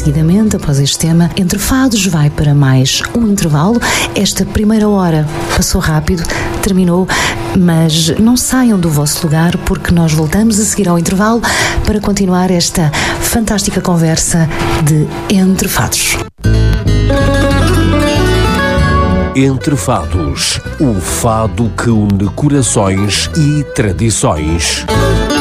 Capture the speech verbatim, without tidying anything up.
seguidamente, após este tema, Entre Fados, vai para mais um intervalo. Esta primeira hora passou rápido, terminou, mas não saiam do vosso lugar, porque nós voltamos a seguir ao intervalo para continuar esta fantástica conversa de Entre Fados. Entre Fados, o fado que une corações e tradições.